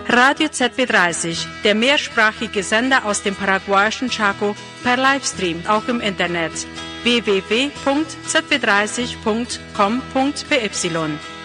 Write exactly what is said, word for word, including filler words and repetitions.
Radio Z B dreißig, der mehrsprachige Sender aus dem paraguayischen Chaco, per Livestream, auch im Internet. w w w punkt z b dreißig punkt com punkt p y